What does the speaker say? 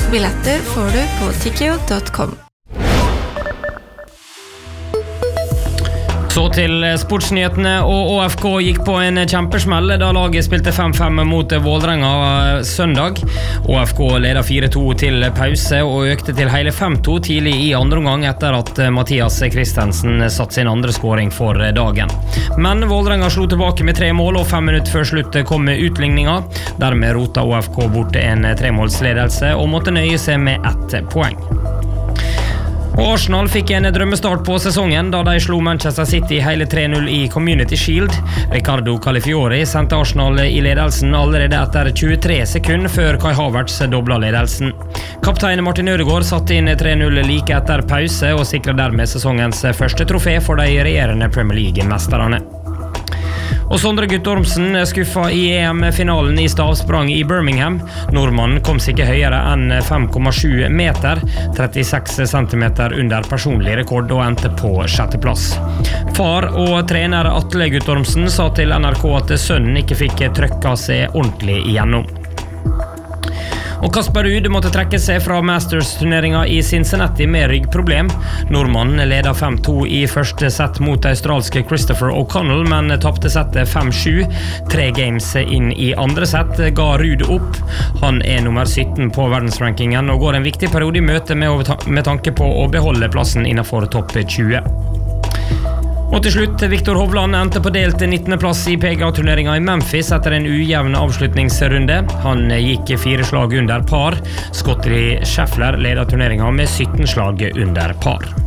Billetter får du på tickio.com. Så til sportsnyhetene, og ÅFK gikk på en kjempesmell da laget spilte 5-5 mot Vålerenga søndag. ÅFK ledet 4-2 til pause og økte til hele 5-2 tidlig i andre omgang etter at Mathias Christensen satt sin andre scoring for dagen. Men Vålerenga slo tilbake med 3 mål, og 5 minutter før slutt kom utligninga. Dermed rota ÅFK bort en 3-målsledelse og måtte nøye seg med 1 poeng. Og Arsenal fikk en drømmestart på sesongen da de slo Manchester City hele 3-0 i Community Shield. Ricardo Calafiori sendte Arsenal i ledelsen allerede etter 23 sekunder før Kai Havertz dobla ledelsen. Kaptein Martin Ødegaard satte inn 3-0 like etter pause og sikret dermed sesongens første trofé for de regjerende Premier League-mesterne. Og Sondre Guttormsen skuffa i EM-finalen i stavsprang i Birmingham. Nordmannen kom seg ikke høyere enn 5,7 meter, 36 centimeter under personlig rekord og endte på 6. plass. Far og trener Atle Guttormsen sa til NRK at sønnen ikke fikk trøkka seg ordentlig igjennom. Og Kasper Ruud måtte trekke seg fra Masters-turneringen i Cincinnati med ryggproblem. Nordmannen ledet 5-2 i første sett mot australske Christopher O'Connell, men tappte settet 5-7. 3 games inn i andre sett ga Ruud opp. Han nummer 17 på verdensrankingen og går en viktig periode i møte med tanke på å beholde plassen innenfor topp 20. Og til slutt, Viktor Hovland endte på delt 19. plass i PGA-turneringen i Memphis etter en ujevn avslutningsrunde. Han gikk 4 slag under par. Scottie Scheffler ledet turneringen med 17 slag under par.